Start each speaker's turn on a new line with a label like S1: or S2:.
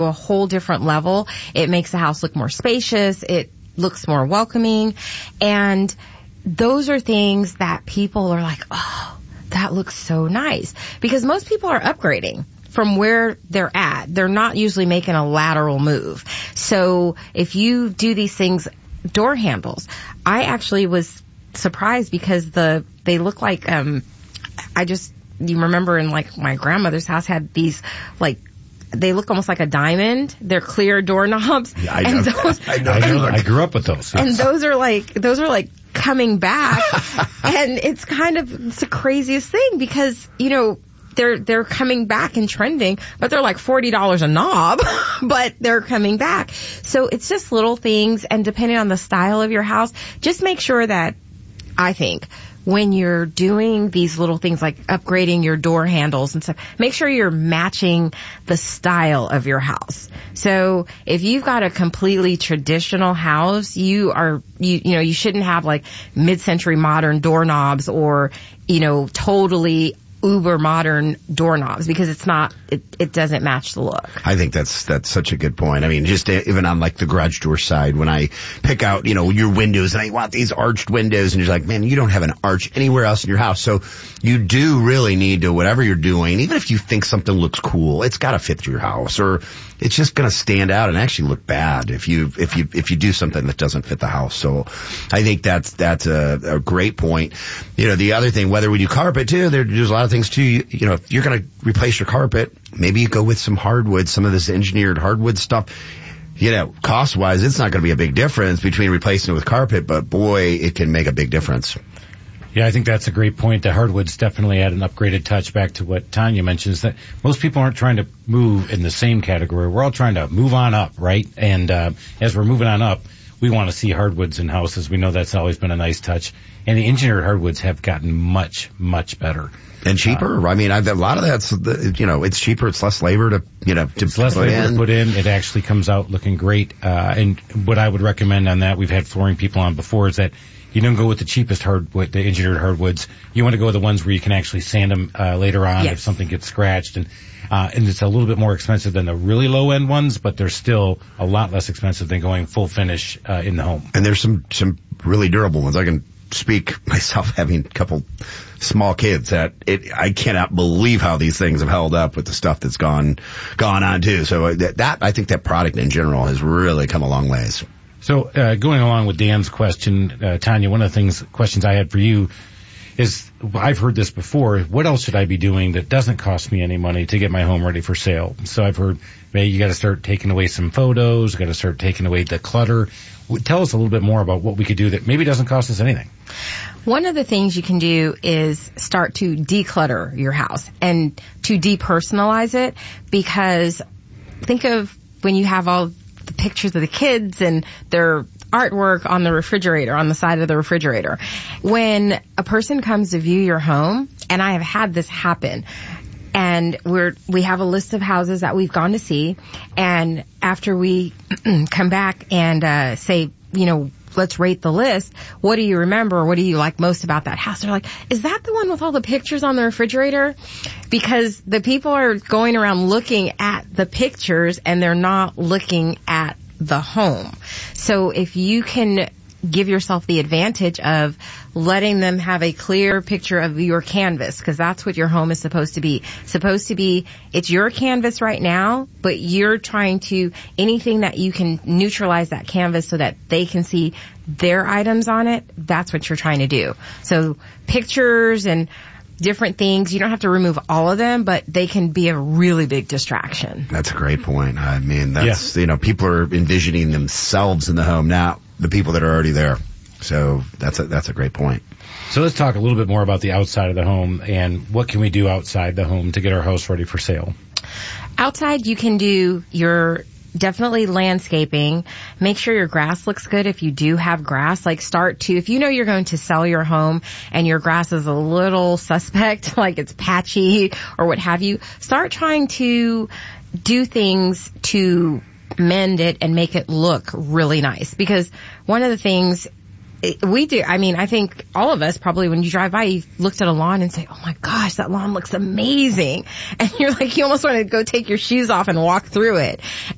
S1: a whole different level. It makes the house look more spacious. It looks more welcoming. And those are things that people are like, oh, that looks so nice. Because most people are upgrading from where they're at. They're not usually making a lateral move. So if you do these things, door handles, I actually was surprised because they look like, you remember in like my grandmother's house had these like, they look almost like a diamond. They're clear doorknobs.
S2: Yeah, I know. I grew up with those.
S1: And those are like coming back. And it's the craziest thing because, they're coming back and trending, but they're like $40 a knob, but they're coming back. So it's just little things, and depending on the style of your house, just make sure that, I think, when you're doing these little things like upgrading your door handles and stuff, make sure you're matching the style of your house. So if you've got a completely traditional house, you shouldn't have like mid-century modern doorknobs or, totally uber modern doorknobs because it doesn't match the look.
S3: I think that's such a good point. I mean, just even on like the garage door side, when I pick out, your windows and I want these arched windows and you're like, man, you don't have an arch anywhere else in your house. So you do really need to, whatever you're doing, even if you think something looks cool, it's got to fit your house or it's just going to stand out and actually look bad if you do something that doesn't fit the house. So I think that's a great point. The other thing, whether we do carpet too, there's a lot of things too. If you're going to replace your carpet, maybe you go with some hardwood, some of this engineered hardwood stuff. Cost-wise, it's not going to be a big difference between replacing it with carpet, but boy, it can make a big difference.
S2: Yeah, I think that's a great point. The hardwoods definitely add an upgraded touch. Back to what Tanya mentioned, is that most people aren't trying to move in the same category. We're all trying to move on up, right? And as we're moving on up, we want to see hardwoods in houses. We know that's always been a nice touch. And the engineered hardwoods have gotten much, much better.
S3: And cheaper. A lot of that's, it's cheaper. It's less labor to
S2: it's less labor to put in. It actually comes out looking great. And what I would recommend on that, we've had flooring people on before, is that you don't go with the cheapest hardwood, the engineered hardwoods. You want to go with the ones where you can actually sand them later on if something gets scratched. And it's a little bit more expensive than the really low end ones, but they're still a lot less expensive than going full finish in the home.
S3: And there's some really durable ones. I can speak myself having a couple small kids that I cannot believe how these things have held up with the stuff that's gone on too. So I think that product in general has really come a long ways.
S2: So, going along with Dan's question, Tanya, one of the questions I had for you is, I've heard this before, what else should I be doing that doesn't cost me any money to get my home ready for sale? So I've heard, maybe you gotta start taking away some photos, gotta start taking away the clutter. Tell us a little bit more about what we could do that maybe doesn't cost us anything.
S1: One of the things you can do is start to declutter your house and to depersonalize it, because think of when you have all the pictures of the kids and their artwork on the refrigerator, on the side of the refrigerator. When a person comes to view your home, and I have had this happen, and we have a list of houses that we've gone to see, and after we come back and say, let's rate the list, what do you remember? What do you like most about that house? They're like, is that the one with all the pictures on the refrigerator? Because the people are going around looking at the pictures and they're not looking at the home. So if you can give yourself the advantage of letting them have a clear picture of your canvas, because that's what your home is supposed to be. It's your canvas right now, but you're trying to, anything that you can neutralize that canvas so that they can see their items on it, that's what you're trying to do. So pictures and different things, you don't have to remove all of them, but they can be a really big distraction.
S3: That's a great point. I mean, that's, people are envisioning themselves in the home, not the people that are already there. So that's a great point.
S2: So let's talk a little bit more about the outside of the home and what can we do outside the home to get our house ready for sale.
S1: Outside, you can do your definitely landscaping. Make sure your grass looks good if you do have grass. If you know you're going to sell your home and your grass is a little suspect, like it's patchy or what have you, start trying to do things to mend it and make it look really nice. Because one of the things we do, I think all of us probably, when you drive by, you've looked at a lawn and say, oh my gosh, that lawn looks amazing. And you're like, you almost want to go take your shoes off and walk through it.